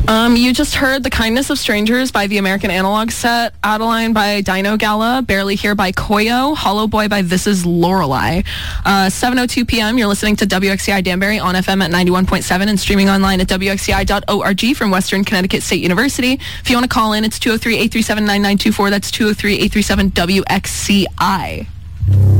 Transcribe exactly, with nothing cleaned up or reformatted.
Um, you just heard The Kindness of Strangers by the American Analog Set, Adeline by Dino Gala, Barely Here by Koyo, Hollow Boy by This Is Lorelei. Uh, seven oh two p.m., you're listening to W X C I Danbury on F M at ninety-one point seven and streaming online at W X C I dot org from Western Connecticut State University. If you want to call in, it's two oh three, eight three seven, nine nine two four. That's two oh three, eight three seven, W X C I.